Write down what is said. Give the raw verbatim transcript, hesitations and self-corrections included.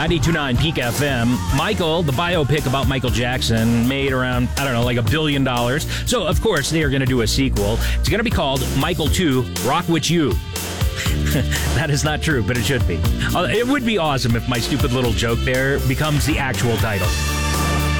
ninety-two point nine Peak F M. Michael, the biopic about Michael Jackson, made around, I don't know, like a billion dollars. So, of course, they are going to do a sequel. It's going to be called Michael two, Rock With You. That is not true, but it should be. Uh, it would be awesome if my stupid little joke there becomes the actual title.